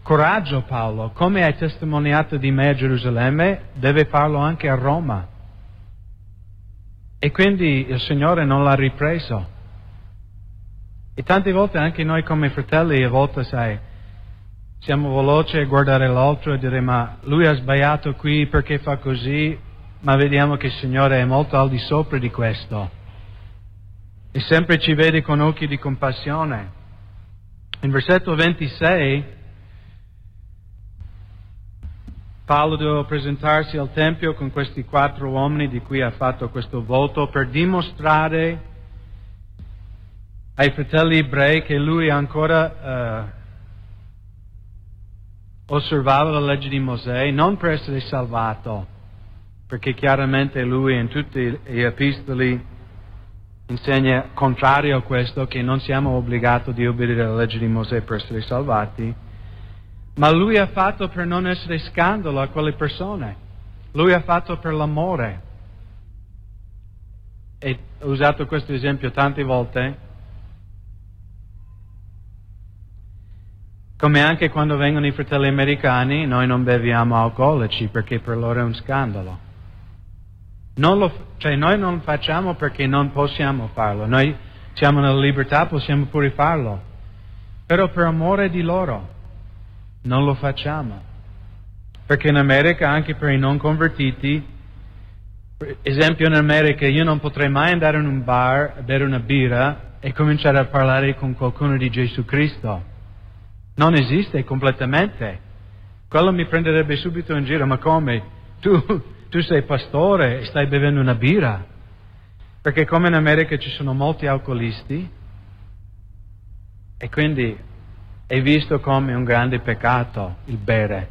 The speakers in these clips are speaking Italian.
coraggio Paolo, come hai testimoniato di me a Gerusalemme, deve farlo anche a Roma. E quindi il Signore non l'ha ripreso. E tante volte anche noi come fratelli, a volte sai, siamo veloci a guardare l'altro e dire ma lui ha sbagliato qui perché fa così, ma vediamo che il Signore è molto al di sopra di questo. E sempre ci vede con occhi di compassione. In versetto 26, Paolo doveva presentarsi al Tempio con questi 4 uomini di cui ha fatto questo voto per dimostrare ai fratelli ebrei che lui ancora osservava la legge di Mosè, non per essere salvato, perché chiaramente lui in tutti gli epistoli insegna contrario a questo, che non siamo obbligati di obbedire alla legge di Mosè per essere salvati, ma lui ha fatto per non essere scandalo a quelle persone. Lui ha fatto per l'amore. E ho usato questo esempio tante volte, come anche quando vengono i fratelli americani, noi non beviamo alcolici perché per loro è un scandalo. Noi non facciamo perché non possiamo farlo. Noi siamo nella libertà, possiamo pure farlo. Però per amore di loro non lo facciamo. Perché in America, anche per i non convertiti, per esempio in America io non potrei mai andare in un bar a bere una birra e cominciare a parlare con qualcuno di Gesù Cristo. Non esiste completamente. Quello mi prenderebbe subito in giro, ma come? Tu sei pastore e stai bevendo una birra? Perché come in America ci sono molti alcolisti e quindi è visto come un grande peccato il bere.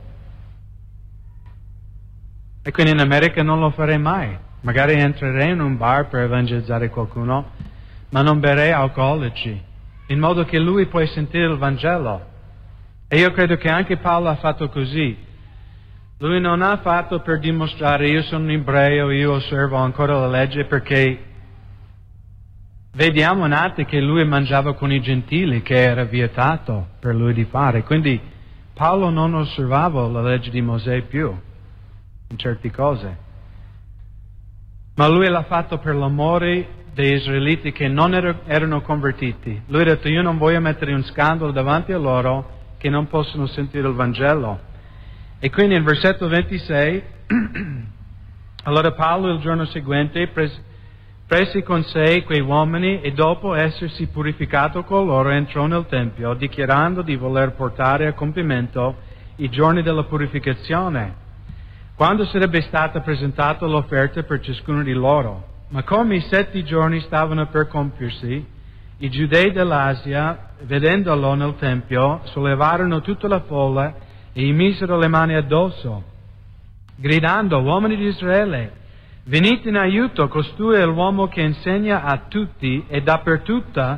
E quindi in America non lo farei mai. Magari entrerei in un bar per evangelizzare qualcuno, ma non berrei alcolici, in modo che lui può sentire il Vangelo. E io credo che anche Paolo ha fatto così. Lui non ha fatto per dimostrare io sono un ebreo, io osservo ancora la legge, perché vediamo in Atti che lui mangiava con i gentili, che era vietato per lui di fare. Quindi Paolo non osservava la legge di Mosè più, in certe cose. Ma lui l'ha fatto per l'amore degli israeliti che non erano convertiti. Lui ha detto io non voglio mettere un scandalo davanti a loro che non possono sentire il Vangelo. E quindi in versetto 26, allora Paolo il giorno seguente prese con sé quei uomini e dopo essersi purificato con loro entrò nel Tempio, dichiarando di voler portare a compimento i giorni della purificazione, quando sarebbe stata presentata l'offerta per ciascuno di loro. Ma come i 7 giorni stavano per compiersi, i giudei dell'Asia, vedendolo nel Tempio, sollevarono tutta la folla e gli misero le mani addosso, gridando, uomini di Israele, venite in aiuto, costui è l'uomo che insegna a tutti e dappertutto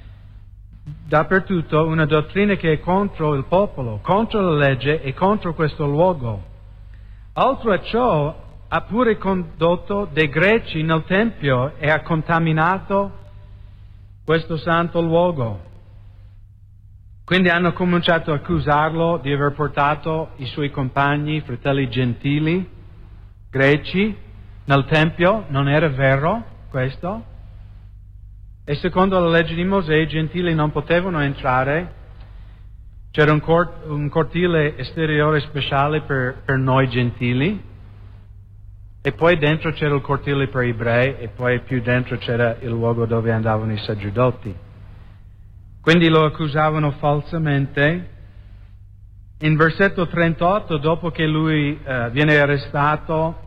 una dottrina che è contro il popolo, contro la legge e contro questo luogo. Oltre a ciò, ha pure condotto dei greci nel Tempio e ha contaminato questo santo luogo. Quindi hanno cominciato a accusarlo di aver portato i suoi compagni, fratelli gentili, greci, nel Tempio. Non era vero questo. E secondo la legge di Mosè i gentili non potevano entrare. C'era un cortile esteriore speciale per noi gentili. E poi dentro c'era il cortile per ebrei e poi più dentro c'era il luogo dove andavano i sacerdoti. Quindi lo accusavano falsamente. In versetto 38, dopo che lui viene arrestato,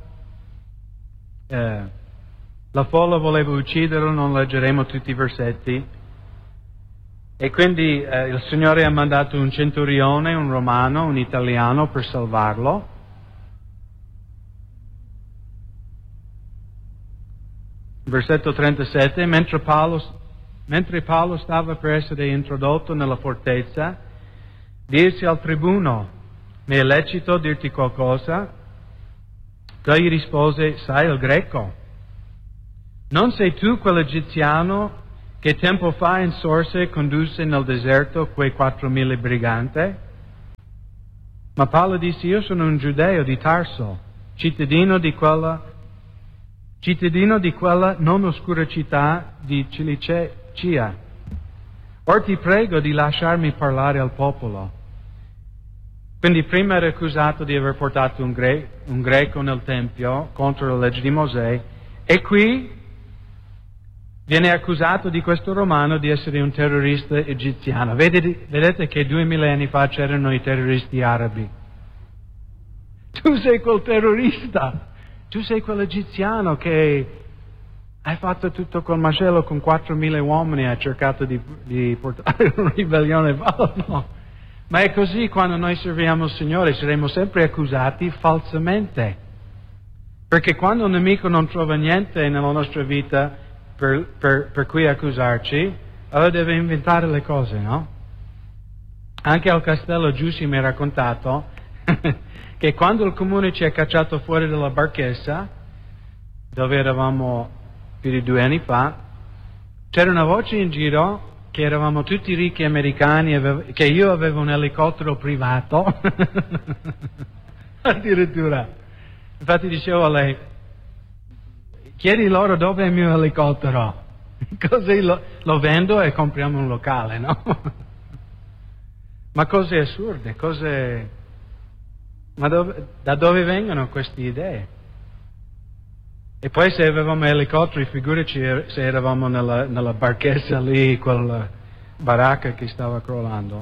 la folla voleva ucciderlo, non leggeremo tutti i versetti. E quindi il Signore ha mandato un centurione, un romano, un italiano per salvarlo. Versetto 37, mentre Paolo stava per essere introdotto nella fortezza, disse al tribuno, mi è lecito dirti qualcosa? Egli rispose, sai il greco? Non sei tu quell'egiziano che tempo fa insorse e condusse nel deserto quei 4.000 briganti? Ma Paolo disse: io sono un giudeo di Tarso, cittadino di quella non oscura città di Cilicia. Or ti prego di lasciarmi parlare al popolo. Quindi prima era accusato di aver portato un greco nel Tempio contro la legge di Mosè, e qui viene accusato di questo romano di essere un terrorista egiziano. Vedete che 2000 anni fa c'erano i terroristi arabi. Tu sei quel terrorista, tu sei quell'egiziano che hai fatto tutto quel macello con 4.000 uomini, hai cercato di portare una ribellione. No. Ma è così quando noi serviamo il Signore, saremo sempre accusati falsamente. Perché quando un nemico non trova niente nella nostra vita per cui accusarci, allora deve inventare le cose, no? Anche al castello Giussi mi ha raccontato che quando il comune ci ha cacciato fuori dalla barchessa, dove eravamo più di 2 anni fa, c'era una voce in giro che eravamo tutti ricchi americani, che io avevo un elicottero privato, addirittura. Infatti dicevo a lei: chiedi loro dove è il mio elicottero, così lo vendo e compriamo un locale, no? Ma cose assurde, da dove vengono queste idee? E poi se avevamo elicotteri, figurici se eravamo nella barchessa lì, quella baracca che stava crollando.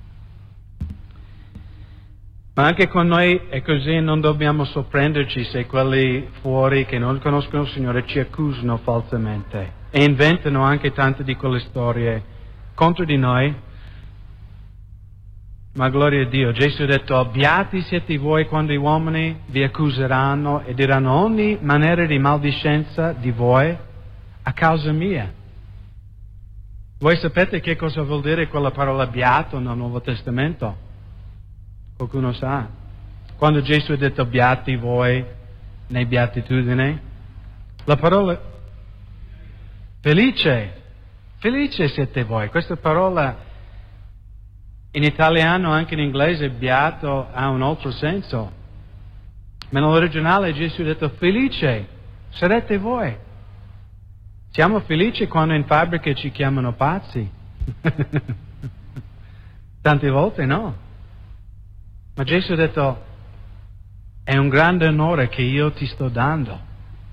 Ma anche con noi è così, non dobbiamo sorprenderci se quelli fuori che non conoscono il Signore ci accusano falsamente e inventano anche tante di quelle storie contro di noi. Ma gloria a Dio, Gesù ha detto: beati siete voi quando gli uomini vi accuseranno e diranno ogni maniera di maldicenza di voi a causa mia. Voi sapete che cosa vuol dire quella parola beato nel Nuovo Testamento? Qualcuno sa? Quando Gesù ha detto beati voi nei beatitudini, la parola felice siete voi. Questa parola in italiano, anche in inglese, beato ha un altro senso. Ma nell'originale Gesù ha detto: felice sarete voi. Siamo felici quando in fabbrica ci chiamano pazzi. Tante volte no. Ma Gesù ha detto: è un grande onore che io ti sto dando,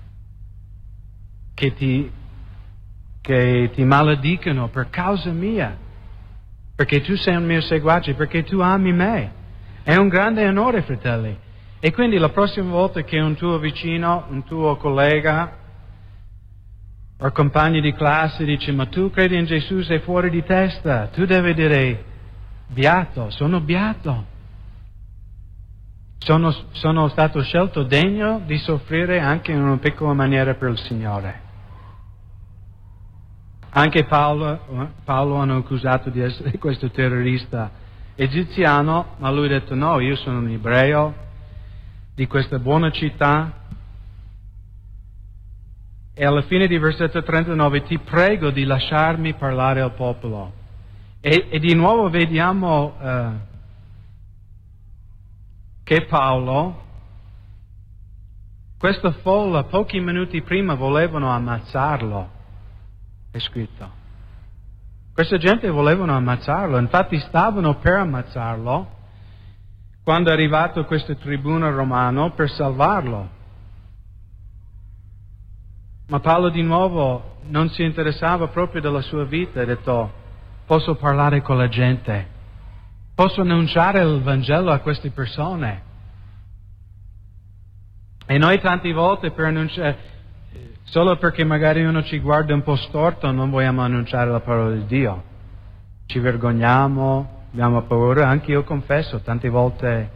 che ti maledicano per causa mia, perché tu sei un mio seguace, perché tu ami me. È un grande onore, fratelli. E quindi la prossima volta che un tuo vicino, un tuo collega o compagno di classe dice: ma tu credi in Gesù, sei fuori di testa, tu devi dire: beato, sono beato. Sono stato scelto degno di soffrire anche in una piccola maniera per il Signore. Anche Paolo hanno accusato di essere questo terrorista egiziano, ma lui ha detto: no, io sono un ebreo di questa buona città. E alla fine di versetto 39: ti prego di lasciarmi parlare al popolo. E di nuovo vediamo che Paolo, questa folla pochi minuti prima volevano ammazzarlo. È scritto. Questa gente volevano ammazzarlo, infatti stavano per ammazzarlo quando è arrivato questo tribuno romano per salvarlo. Ma Paolo di nuovo non si interessava proprio della sua vita, ha detto: posso parlare con la gente, posso annunciare il Vangelo a queste persone. E noi tante volte per annunciare, solo perché magari uno ci guarda un po' storto, non vogliamo annunciare la parola di Dio. Ci vergogniamo, abbiamo paura. Anche io confesso, tante volte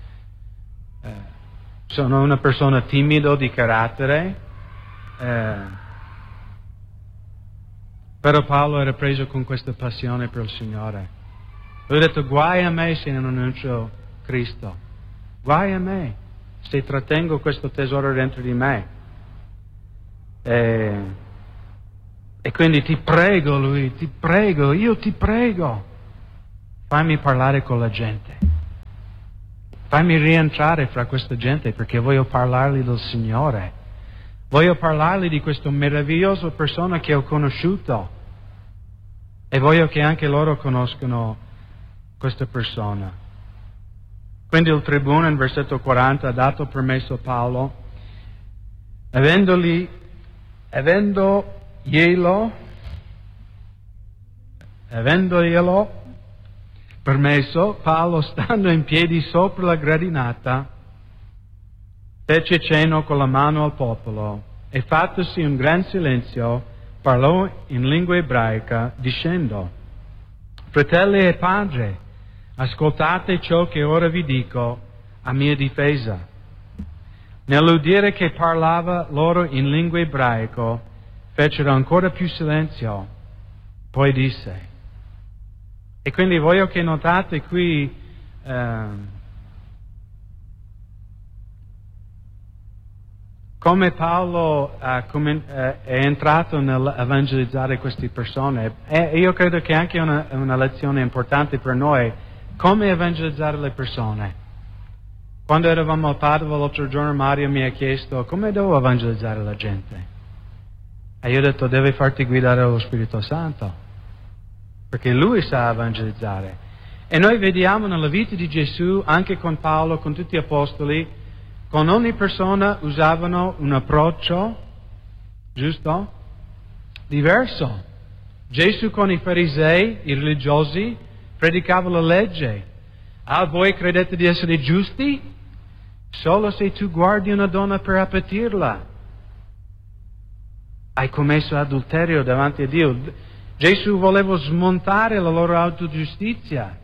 sono una persona timido di carattere, però Paolo era preso con questa passione per il Signore. Lui ha detto: guai a me se non annuncio Cristo, guai a me se trattengo questo tesoro dentro di me. E quindi ti prego, io ti prego, fammi parlare con la gente. Fammi rientrare fra questa gente perché voglio parlargli del Signore. Voglio parlargli di questa meravigliosa persona che ho conosciuto. E voglio che anche loro conoscano questa persona. Quindi il tribuno in versetto 40 ha dato permesso a Paolo, avendoglielo permesso, Paolo, stando in piedi sopra la gradinata, fece cenno con la mano al popolo e fattosi un gran silenzio, parlò in lingua ebraica, dicendo: Fratelli e padre, ascoltate ciò che ora vi dico a mia difesa. Nell'udire che parlava loro in lingua ebraico, fecero ancora più silenzio. Poi disse, e quindi voglio che notate qui come Paolo è entrato nell'evangelizzare queste persone. E io credo che anche una lezione importante per noi, come evangelizzare le persone. Quando eravamo a Padova l'altro giorno, Mario mi ha chiesto come devo evangelizzare la gente. E io ho detto, devi farti guidare dallo Spirito Santo, perché Lui sa evangelizzare. E noi vediamo nella vita di Gesù, anche con Paolo, con tutti gli apostoli, con ogni persona usavano un approccio, giusto? Diverso. Gesù con i farisei, i religiosi, predicava la legge. Voi credete di essere giusti? Solo se tu guardi una donna per appetirla. Hai commesso adulterio davanti a Dio. Gesù voleva smontare la loro autogiustizia.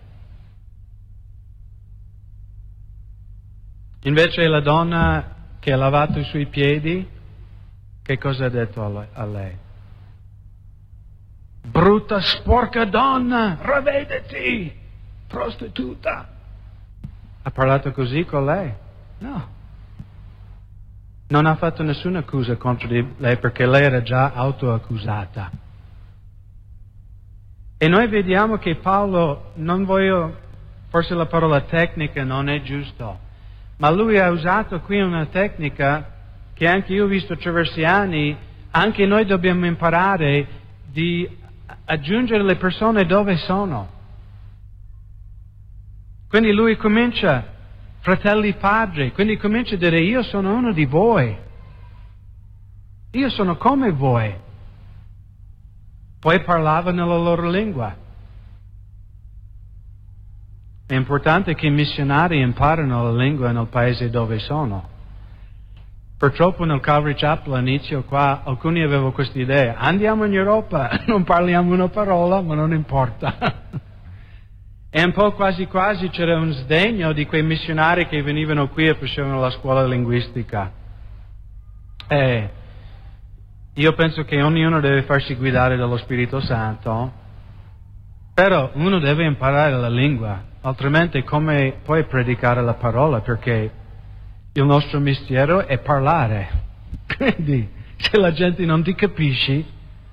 Invece la donna che ha lavato i suoi piedi, che cosa ha detto a lei? Brutta, sporca donna, ravvediti, prostituta. Ha parlato così con lei? No. Non ha fatto nessuna accusa contro di lei perché lei era già autoaccusata. E noi vediamo che Paolo, non voglio, forse la parola tecnica non è giusto, ma lui ha usato qui una tecnica che anche io ho visto attraverso gli anni, anche noi dobbiamo imparare di aggiungere le persone dove sono. Quindi lui comincia, fratelli padri, quindi comincia a dire io sono uno di voi, io sono come voi. Poi parlava nella loro lingua. È importante che i missionari imparino la lingua nel paese dove sono. Purtroppo nel Calvary Chapel all'inizio qua alcuni avevano questa idea, andiamo in Europa, non parliamo una parola, ma non importa. E un po' quasi quasi c'era un sdegno di quei missionari che venivano qui e facevano la scuola linguistica. Io penso che ognuno deve farsi guidare dallo Spirito Santo, però uno deve imparare la lingua, altrimenti come puoi predicare la parola? Perché il nostro mestiere è parlare. Quindi, se la gente non ti capisce,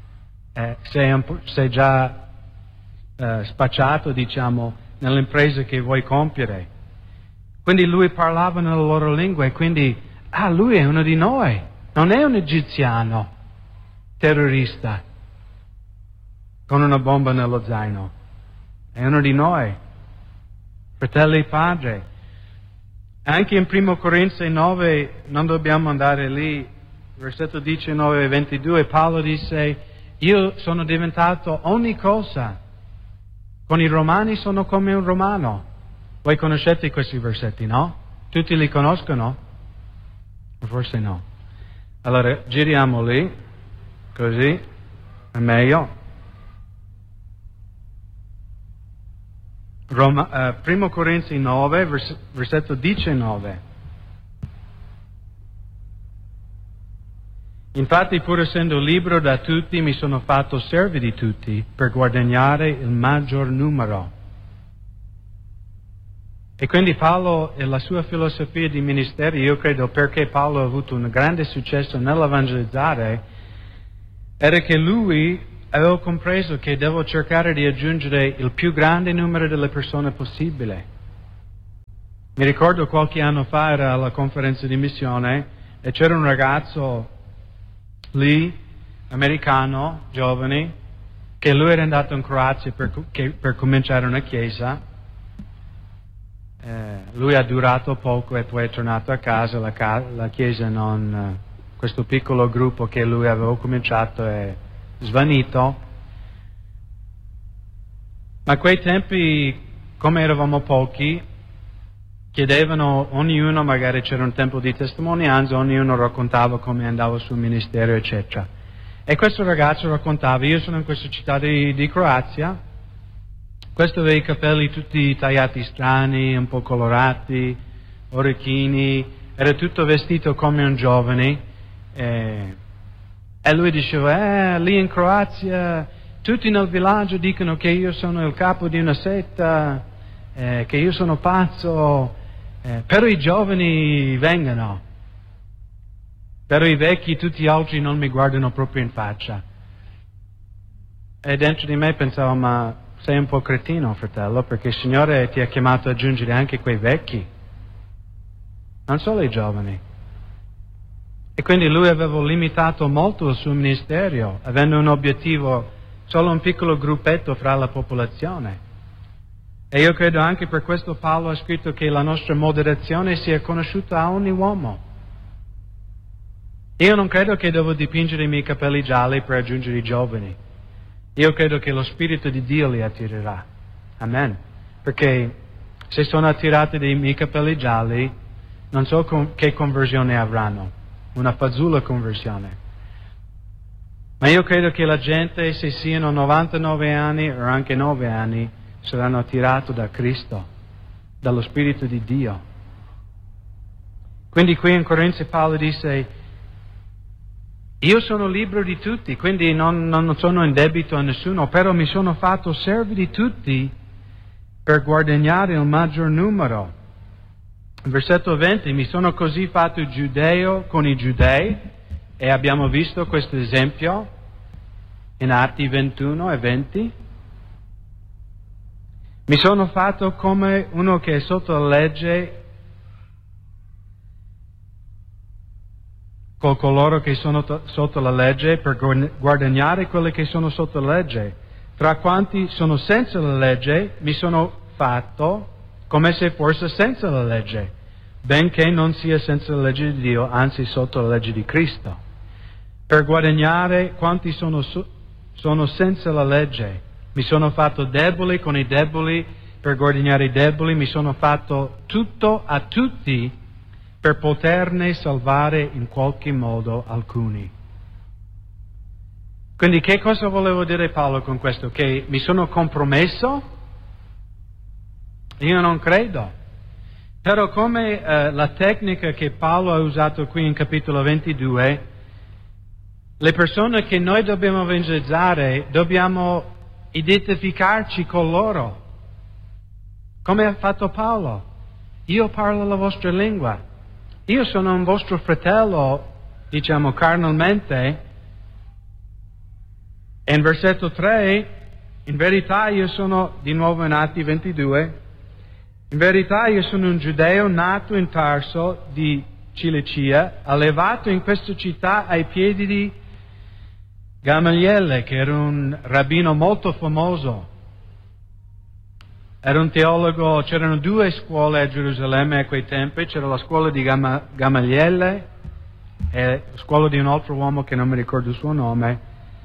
sei già spacciato, diciamo, nell'impresa che vuoi compiere. Quindi lui parlava nella loro lingua e quindi, lui è uno di noi, non è un egiziano terrorista con una bomba nello zaino, è uno di noi, fratelli e padri. Anche in 1 Corinzi 9, non dobbiamo andare lì, versetto 19 e 22, Paolo disse, io sono diventato ogni cosa, con i romani sono come un romano. Voi conoscete questi versetti, no? Tutti li conoscono? Forse no. Allora, giriamo lì. Così è meglio. 1 Corinzi 9, versetto 19. Infatti, pur essendo libero da tutti, mi sono fatto servo di tutti per guadagnare il maggior numero. E quindi Paolo e la sua filosofia di ministero, io credo perché Paolo ha avuto un grande successo nell'evangelizzare, era che lui aveva compreso che devo cercare di aggiungere il più grande numero delle persone possibile. Mi ricordo qualche anno fa era alla conferenza di missione e c'era un ragazzo lì, americano, giovane, che lui era andato in Croazia per cominciare una chiesa. Lui ha durato poco e poi è tornato a casa, la chiesa questo piccolo gruppo che lui aveva cominciato è svanito. Ma a quei tempi, come eravamo pochi, chiedevano ognuno, magari c'era un tempo di testimonianza, ognuno raccontava come andava sul ministero, eccetera. E questo ragazzo raccontava: io sono in questa città di Croazia, questo aveva i capelli tutti tagliati strani, un po' colorati, orecchini, era tutto vestito come un giovane. E lui diceva: lì in Croazia tutti nel villaggio dicono che io sono il capo di una setta, che io sono pazzo, però i giovani vengono, però i vecchi, tutti gli altri non mi guardano proprio in faccia. E dentro di me pensavo: ma sei un po' cretino, fratello, perché il Signore ti ha chiamato a aggiungere anche quei vecchi, non solo i giovani. E quindi lui aveva limitato molto il suo ministero, avendo un obiettivo, solo un piccolo gruppetto fra la popolazione. E io credo anche per questo Paolo ha scritto che la nostra moderazione sia conosciuta a ogni uomo. Io non credo che devo dipingere i miei capelli gialli per aggiungere i giovani. Io credo che lo Spirito di Dio li attirerà. Amen. Perché se sono attirati dai miei capelli gialli, non so che conversione avranno. Una fazulla conversione. Ma io credo che la gente, se siano 99 anni o anche 9 anni, saranno attirati da Cristo, dallo Spirito di Dio. Quindi qui in Corinzi Paolo dice: io sono libero di tutti, quindi non sono in debito a nessuno, però mi sono fatto servo di tutti per guadagnare il maggior numero. Versetto 20: mi sono così fatto giudeo con i giudei, e abbiamo visto questo esempio in Atti 21 e 20. Mi sono fatto come uno che è sotto la legge con coloro che sono sotto la legge, per guadagnare quelli che sono sotto la legge. Tra quanti sono senza la legge, mi sono fatto come se fosse senza la legge, benché non sia senza la legge di Dio, anzi sotto la legge di Cristo. Per guadagnare quanti sono senza la legge. Mi sono fatto debole con i deboli per guadagnare i deboli, mi sono fatto tutto a tutti per poterne salvare in qualche modo alcuni. Quindi che cosa volevo dire Paolo con questo? Che mi sono compromesso? Io non credo. Però come la tecnica che Paolo ha usato qui in capitolo 22, le persone che noi dobbiamo evangelizzare, dobbiamo identificarci con loro. Come ha fatto Paolo? Io parlo la vostra lingua. Io sono un vostro fratello, diciamo carnalmente. E in versetto 3, in verità io sono, di nuovo in Atti 22, in verità io sono un giudeo nato in Tarso di Cilicia, allevato in questa città ai piedi di Gamaliele, che era un rabbino molto famoso. Era un teologo, c'erano 2 scuole a Gerusalemme a quei tempi, c'era la scuola di Gamaliele e la scuola di un altro uomo che non mi ricordo il suo nome.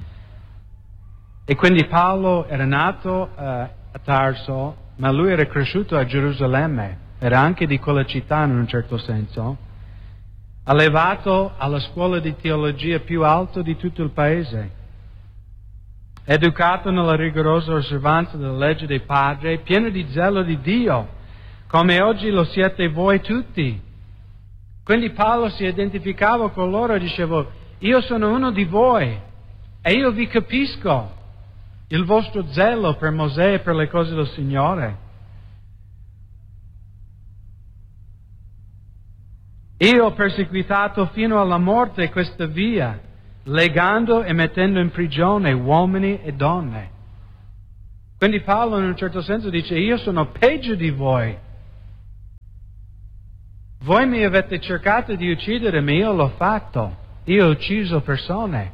E quindi Paolo era nato a Tarso, ma lui era cresciuto a Gerusalemme, era anche di quella città in un certo senso, allevato alla scuola di teologia più alta di tutto il paese, educato nella rigorosa osservanza della legge dei padri, pieno di zelo di Dio, come oggi lo siete voi tutti. Quindi Paolo si identificava con loro e diceva: io sono uno di voi e io vi capisco il vostro zelo per Mosè e per le cose del Signore. Io ho perseguitato fino alla morte questa via, legando e mettendo in prigione uomini e donne. Quindi Paolo in un certo senso dice: io sono peggio di voi. voi mi avete cercato di uccidere, ma io l'ho fatto. Io ho ucciso persone.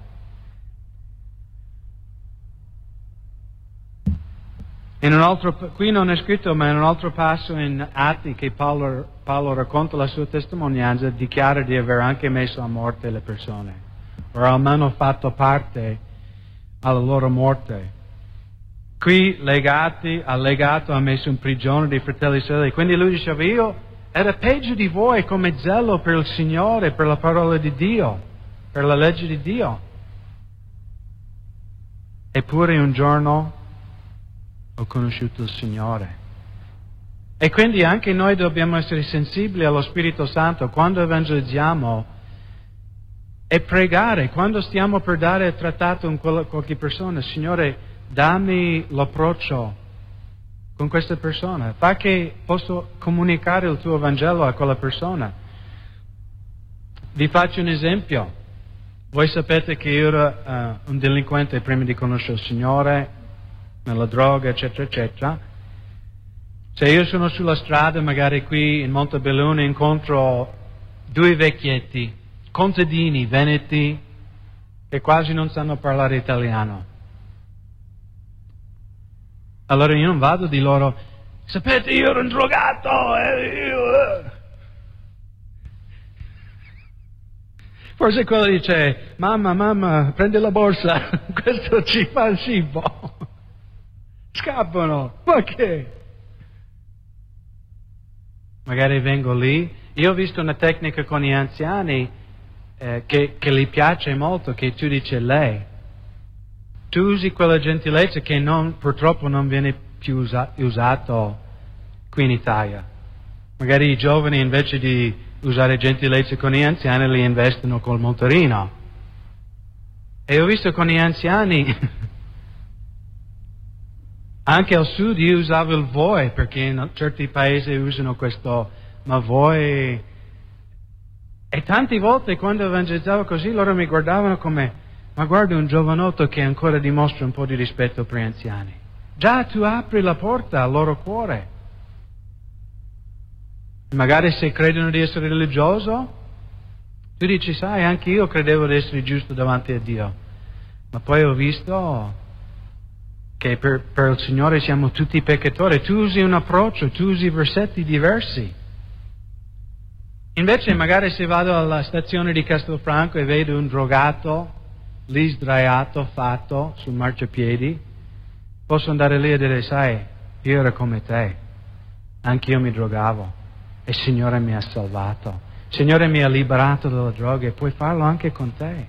Qui non è scritto, ma in un altro passo in Atti che Paolo racconta la sua testimonianza, dichiara di aver anche messo a morte le persone, o almeno fatto parte alla loro morte. Qui ha legato, ha messo in prigione dei fratelli e sorelle. Quindi lui diceva, io era peggio di voi come zelo per il Signore, per la parola di Dio, per la legge di Dio. Eppure un giorno ho conosciuto il Signore. E quindi anche noi dobbiamo essere sensibili allo Spirito Santo quando evangelizziamo e pregare, quando stiamo per dare trattato a qualche persona, Signore, dammi l'approccio con questa persona, fa che posso comunicare il tuo Vangelo a quella persona. Vi faccio un esempio. Voi sapete che io ero un delinquente prima di conoscere il Signore, nella droga, eccetera, eccetera. Se io sono sulla strada, magari qui in Montebelluna, incontro due vecchietti, contadini, veneti, che quasi non sanno parlare italiano. Allora io non vado di loro, sapete, io ero un drogato, Forse quello dice, mamma, prendi la borsa, questo ci fa il cibo. Scappano, ma che? Magari vengo lì. Io ho visto una tecnica con gli anziani che gli piace molto, che tu dici lei. Tu usi quella gentilezza che purtroppo non viene più usato qui in Italia. Magari i giovani invece di usare gentilezza con gli anziani li investono col motorino. E ho visto con gli anziani, anche al sud io usavo il voi, perché in certi paesi usano questo, ma voi... E tante volte quando evangelizzavo così loro mi guardavano come, ma guarda un giovanotto che ancora dimostra un po' di rispetto per gli anziani. Già tu apri la porta al loro cuore. Magari se credono di essere religioso, tu dici, sai, anche io credevo di essere giusto davanti a Dio. Ma poi ho visto che per il Signore siamo tutti peccatori. Tu usi un approccio, tu usi versetti diversi. Invece magari se vado alla stazione di Castelfranco e vedo un drogato, lì sdraiato, fatto, sul marciapiedi, posso andare lì e dire, sai, io ero come te, anche io mi drogavo. E il Signore mi ha salvato. Il Signore mi ha liberato dalla droga e puoi farlo anche con te.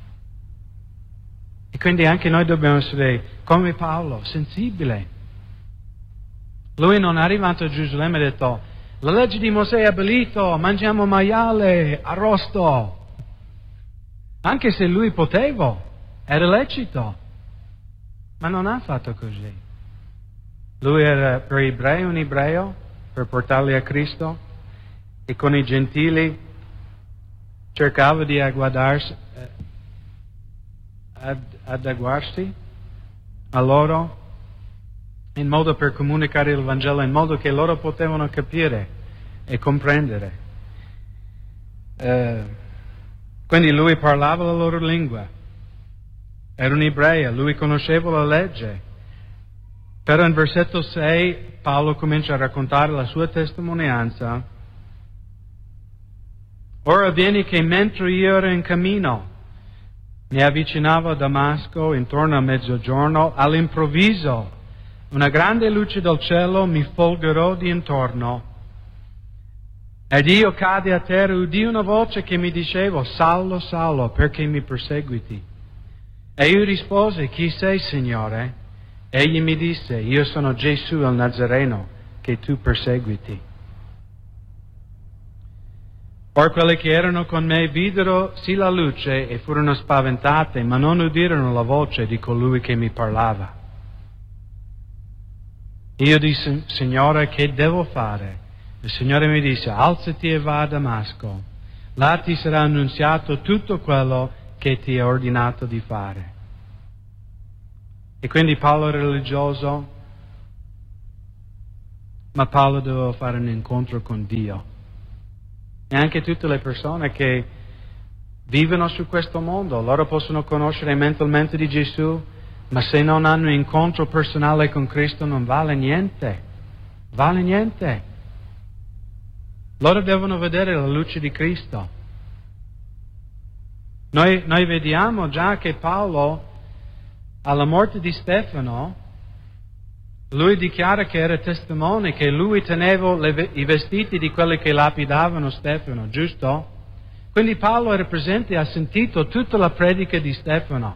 E quindi anche noi dobbiamo essere come Paolo, sensibili. Lui non è arrivato a Gerusalemme e ha detto, la legge di Mosè è abolito, mangiamo maiale, arrosto. Anche se lui poteva, era lecito. Ma non ha fatto così. Lui era per gli ebrei un ebreo, per portarli a Cristo, e con i gentili cercava di adeguarsi a loro in modo per comunicare il Vangelo, in modo che loro potevano capire e comprendere. Quindi lui parlava la loro lingua, era un ebreo, lui conosceva la legge. Però in versetto 6 Paolo comincia a raccontare la sua testimonianza. Ora avviene che mentre io ero in cammino, mi avvicinavo a Damasco intorno a mezzogiorno, all'improvviso una grande luce del cielo mi folgorò di intorno. Ed io caddi a terra e udì una voce che mi diceva, Saulo, Saulo, perché mi perseguiti? E io risposi, chi sei, Signore? Egli mi disse, io sono Gesù il Nazareno, che tu perseguiti. Or quelli che erano con me videro sì la luce e furono spaventate, ma non udirono la voce di colui che mi parlava. Io dissi, Signore, che devo fare? Il Signore mi disse, alzati e va a Damasco. Là ti sarà annunziato tutto quello che ti è ordinato di fare. E quindi Paolo era religioso, ma Paolo doveva fare un incontro con Dio. E anche tutte le persone che vivono su questo mondo, loro possono conoscere mentalmente di Gesù, ma se non hanno un incontro personale con Cristo non vale niente. Vale niente. Loro devono vedere la luce di Cristo. Noi vediamo già che Paolo, alla morte di Stefano, lui dichiara che era testimone, che lui teneva i vestiti di quelli che lapidavano Stefano, giusto? Quindi Paolo era presente e ha sentito tutta la predica di Stefano.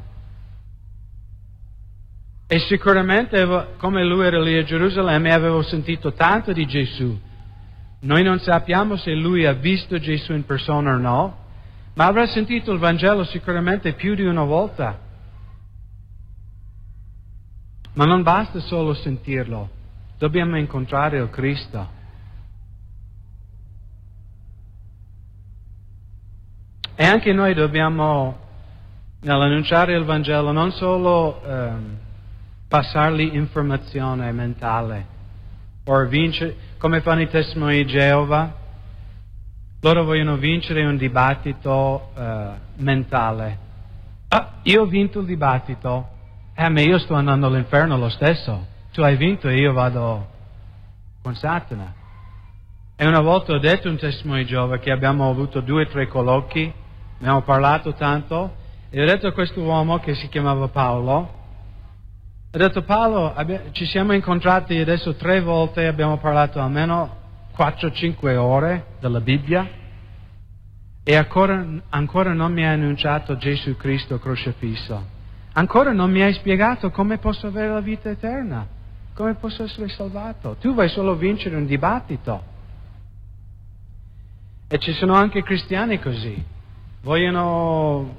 E sicuramente, come lui era lì a Gerusalemme, aveva sentito tanto di Gesù. Noi non sappiamo se lui ha visto Gesù in persona o no, ma avrà sentito il Vangelo sicuramente più di una volta. Ma non basta solo sentirlo, dobbiamo incontrare il Cristo. E anche noi dobbiamo, nell'annunciare il Vangelo, non solo passargli informazione mentale, o vincere, come fanno i testimoni di Geova, loro vogliono vincere un dibattito mentale. Io ho vinto il dibattito, ma io sto andando all'inferno lo stesso. Tu hai vinto e io vado con Satana. E una volta ho detto un testimone di Geova che abbiamo avuto 2 o 3 colloqui, abbiamo parlato tanto, e ho detto a questo uomo che si chiamava Paolo, ho detto Paolo, ci siamo incontrati adesso 3 volte, abbiamo parlato almeno 4-5 ore della Bibbia e ancora non mi hai annunciato Gesù Cristo crocifisso. Ancora non mi hai spiegato come posso avere la vita eterna, come posso essere salvato. Tu vuoi solo vincere un dibattito. E ci sono anche cristiani così, vogliono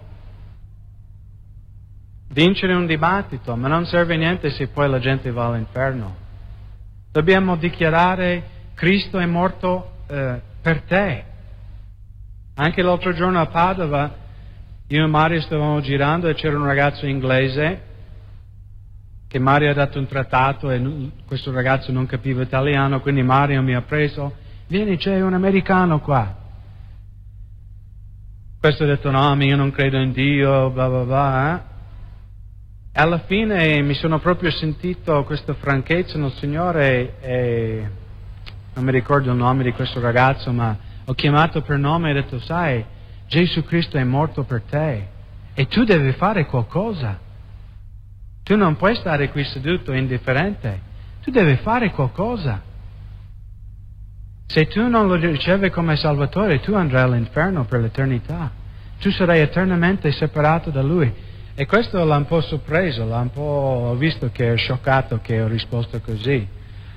vincere un dibattito, ma non serve niente se poi la gente va all'inferno. Dobbiamo dichiarare Cristo è morto per te. Anche l'altro giorno a Padova, io e Mario stavamo girando e c'era un ragazzo inglese che Mario ha dato un trattato e questo ragazzo non capiva italiano, quindi Mario mi ha preso, vieni, c'è un americano qua. Questo ha detto, no, io non credo in Dio, bla bla bla. E alla fine mi sono proprio sentito questa franchezza nel Signore e non mi ricordo il nome di questo ragazzo, ma ho chiamato per nome e ho detto, sai, Gesù Cristo è morto per te e tu devi fare qualcosa. Tu non puoi stare qui seduto indifferente, tu devi fare qualcosa. Se tu non lo ricevi come Salvatore, tu andrai all'inferno per l'eternità. Tu sarai eternamente separato da Lui. E questo l'ha un po' sorpreso, ho visto che è scioccato che ho risposto così.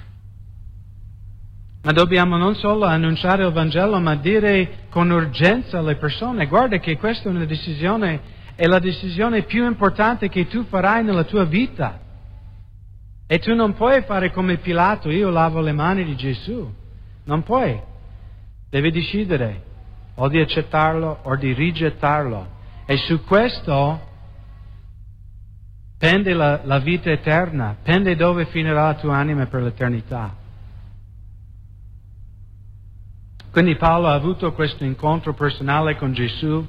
Ma dobbiamo non solo annunciare il Vangelo, ma dire con urgenza alle persone, guarda che questa è una decisione, è la decisione più importante che tu farai nella tua vita. E tu non puoi fare come Pilato, io lavo le mani di Gesù. Non puoi. Devi decidere o di accettarlo o di rigettarlo. E su questo pende la vita eterna, pende dove finirà la tua anima per l'eternità. Quindi Paolo ha avuto questo incontro personale con Gesù.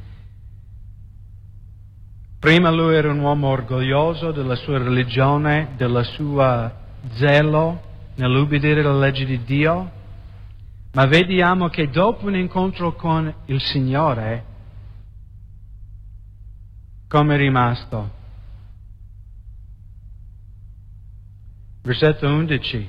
Prima lui era un uomo orgoglioso della sua religione, della sua zelo nell'ubbidire la legge di Dio, ma vediamo che dopo un incontro con il Signore, come è rimasto? Versetto 11.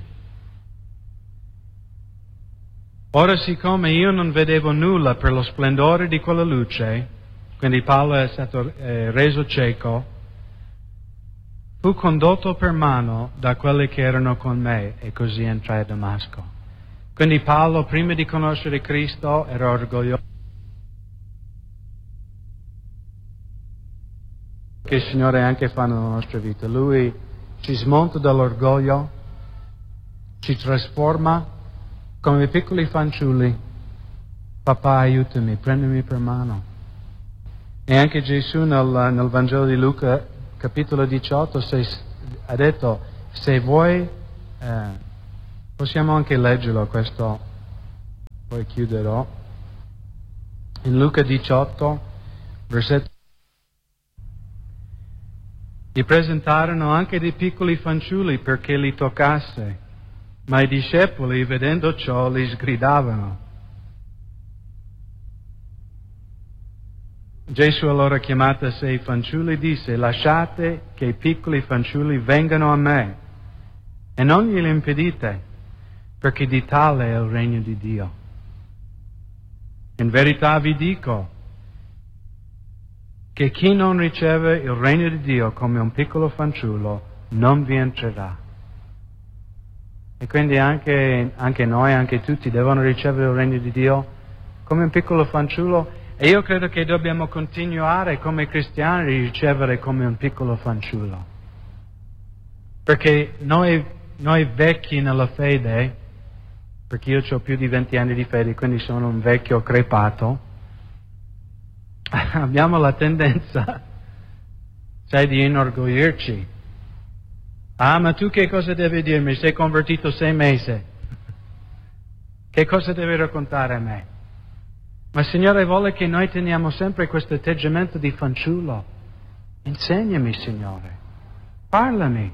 Ora siccome io non vedevo nulla per lo splendore di quella luce, quindi Paolo è stato reso cieco, fu condotto per mano da quelli che erano con me e così entrai a Damasco. Quindi Paolo, prima di conoscere Cristo, era orgoglioso che il Signore anche fa nella nostra vita. Lui ci smonta dall'orgoglio, ci trasforma come piccoli fanciulli. Papà, aiutami, prendimi per mano. E anche Gesù nel Vangelo di Luca, capitolo 18, ha detto, se vuoi, possiamo anche leggerlo questo, poi chiuderò. In Luca 18, versetto, gli presentarono anche dei piccoli fanciulli perché li toccasse, ma i discepoli, vedendo ciò, li sgridavano. Gesù allora, chiamata a sé i fanciulli, disse: lasciate che i piccoli fanciulli vengano a me e non glieli impedite, perché di tale è il regno di Dio. In verità vi dico che chi non riceve il regno di Dio come un piccolo fanciullo non vi entrerà. E quindi anche noi, anche tutti, devono ricevere il regno di Dio come un piccolo fanciullo. E io credo che dobbiamo continuare come cristiani a ricevere come un piccolo fanciullo. Perché noi vecchi nella fede, perché io ho più di 20 anni di fede, quindi sono un vecchio crepato, abbiamo la tendenza, di inorgoglirci. Ah, ma tu che cosa devi dirmi? Sei convertito 6 mesi. Che cosa devi raccontare a me? Ma il Signore vuole che noi teniamo sempre questo atteggiamento di fanciullo. Insegnami, Signore. Parlami.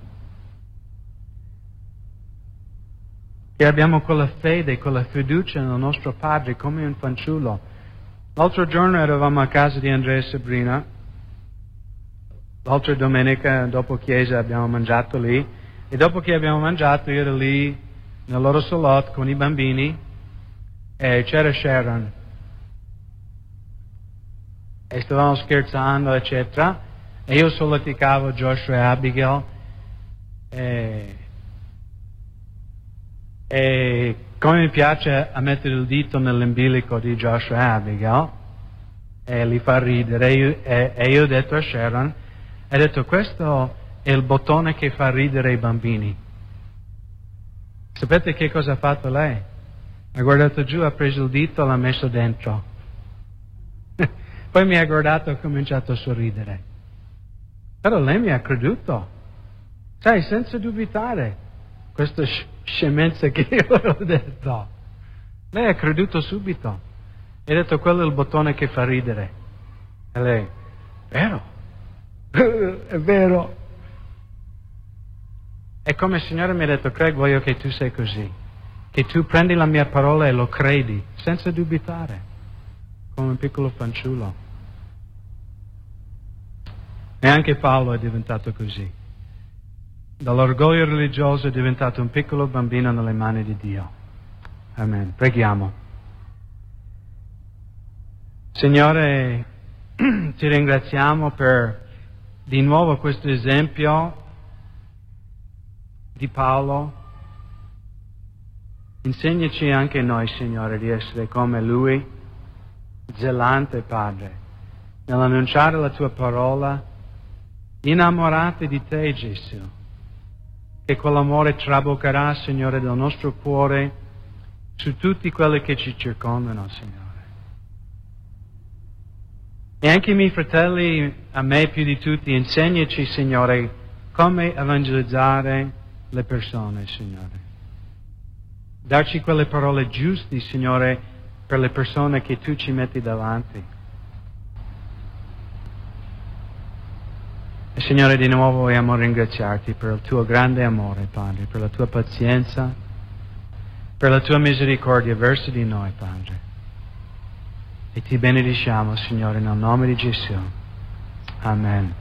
Che abbiamo quella fede, quella fiducia nel nostro Padre come un fanciullo. L'altro giorno eravamo a casa di Andrea e Sabrina. L'altra domenica, dopo chiesa, abbiamo mangiato lì. E dopo che abbiamo mangiato, io ero lì nel loro salotto con i bambini e c'era Sharon. E stavamo scherzando, eccetera, e io solleticavo Joshua e Abigail, e come mi piace a mettere il dito nell'ombilico di Joshua e Abigail, e li fa ridere, e io ho detto a Sharon, ho detto, questo è il bottone che fa ridere i bambini. Sapete che cosa ha fatto lei? Ha guardato giù, ha preso il dito e l'ha messo dentro. Poi mi ha guardato e ha cominciato a sorridere. Però lei mi ha creduto. Senza dubitare. Questa scemenza che io ho detto. Lei ha creduto subito. E ha detto, quello è il bottone che fa ridere. E lei, vero? È vero. E come il Signore mi ha detto, Craig, voglio che tu sei così. Che tu prendi la mia parola e lo credi, senza dubitare. Come un piccolo fanciullo. E anche Paolo è diventato così. Dall'orgoglio religioso è diventato un piccolo bambino nelle mani di Dio. Amen. Preghiamo. Signore, ti ringraziamo per di nuovo questo esempio di Paolo. Insegnaci anche noi, Signore, di essere come Lui, zelante, Padre, nell'annunciare la Tua parola, innamorati di Te, Gesù, che quell'amore traboccherà, Signore, dal nostro cuore su tutti quelli che ci circondano, Signore. E anche i miei fratelli, a me più di tutti, insegnaci, Signore, come evangelizzare le persone, Signore. Darci quelle parole giuste, Signore, per le persone che Tu ci metti davanti. E Signore, di nuovo vogliamo ringraziarti per il Tuo grande amore, Padre, per la Tua pazienza, per la Tua misericordia verso di noi, Padre. E Ti benediciamo, Signore, nel nome di Gesù. Amen.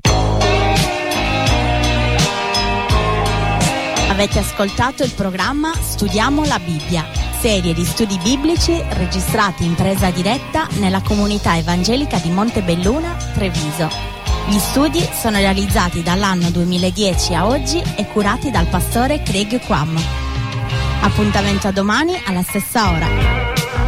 Avete ascoltato il programma Studiamo la Bibbia, serie di studi biblici registrati in presa diretta nella comunità evangelica di Montebelluna, Treviso. Gli studi sono realizzati dall'anno 2010 a oggi e curati dal pastore Craig Quam. Appuntamento a domani alla stessa ora.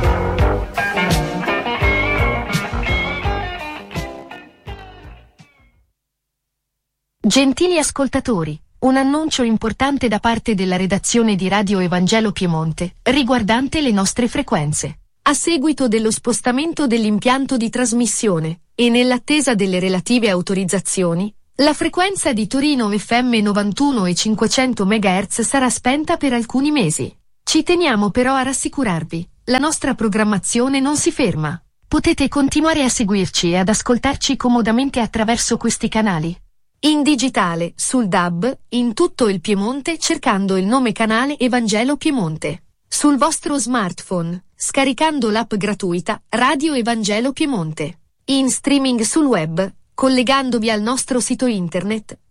Gentili ascoltatori, un annuncio importante da parte della redazione di Radio Evangelo Piemonte, riguardante le nostre frequenze. A seguito dello spostamento dell'impianto di trasmissione, e nell'attesa delle relative autorizzazioni, la frequenza di Torino FM 91 e 500 MHz sarà spenta per alcuni mesi. Ci teniamo però a rassicurarvi, la nostra programmazione non si ferma. Potete continuare a seguirci e ad ascoltarci comodamente attraverso questi canali. In digitale, sul DAB, in tutto il Piemonte cercando il nome canale Evangelo Piemonte. Sul vostro smartphone, scaricando l'app gratuita Radio Evangelo Piemonte. In streaming sul web, collegandovi al nostro sito internet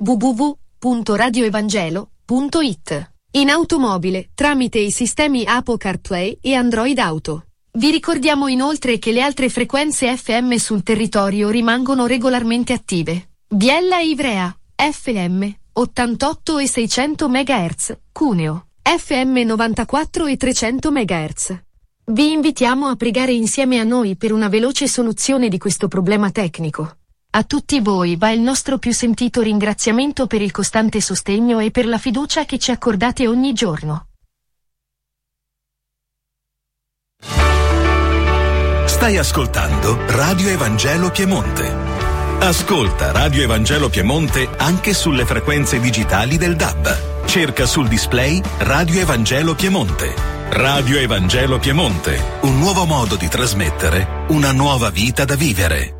www.radioevangelo.it. In automobile, tramite i sistemi Apple CarPlay e Android Auto. Vi ricordiamo inoltre che le altre frequenze FM sul territorio rimangono regolarmente attive. Biella e Ivrea, FM, 88 e 600 MHz, Cuneo, FM 94 e 300 MHz. Vi invitiamo a pregare insieme a noi per una veloce soluzione di questo problema tecnico. A tutti voi va il nostro più sentito ringraziamento per il costante sostegno e per la fiducia che ci accordate ogni giorno. Stai ascoltando Radio Evangelo Piemonte. Ascolta Radio Evangelo Piemonte anche sulle frequenze digitali del DAB. Cerca sul display Radio Evangelo Piemonte. Radio Evangelo Piemonte, un nuovo modo di trasmettere una nuova vita da vivere.